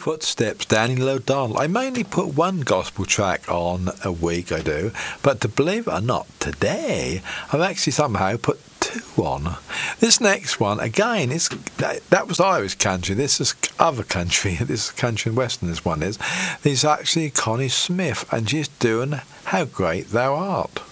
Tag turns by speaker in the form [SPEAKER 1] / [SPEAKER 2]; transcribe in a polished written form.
[SPEAKER 1] Footsteps, Danny O'Donnell. I mainly put one gospel track on a week, I do, but to believe it or not, today I've actually somehow put two on. This next one, again, that was Irish country. This is other country. This is country and western, this one is. This is actually Connie Smith, and she's doing How Great Thou Art.